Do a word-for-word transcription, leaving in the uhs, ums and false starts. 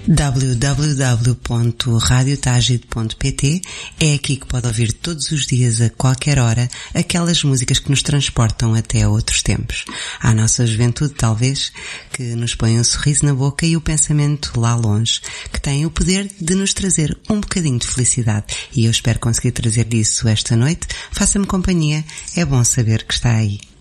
w w w ponto radio tagid ponto p t. É aqui que pode ouvir todos os dias, a qualquer hora, aquelas músicas que nos transportam até a outros tempos. À nossa juventude, talvez, que nos põe um sorriso na boca e o pensamento lá longe, que tem o poder de nos trazer um bocadinho de felicidade. E eu espero conseguir trazer disso esta noite. Faça-me companhia, é bom saber que está aí.